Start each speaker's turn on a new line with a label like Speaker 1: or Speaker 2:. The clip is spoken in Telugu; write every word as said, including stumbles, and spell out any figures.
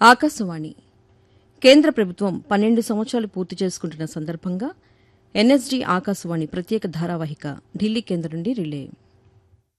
Speaker 1: ఆకాశవాణి కేంద్ర ప్రభుత్వం పన్నెండు సంవత్సరాలు పూర్తి చేసుకుంటున్న సందర్భంగా ఎన్ఎస్డీ ఆకాశవాణి ప్రత్యేక ధారావాహిక ఢిల్లీ కేంద్రం నుండి రిలే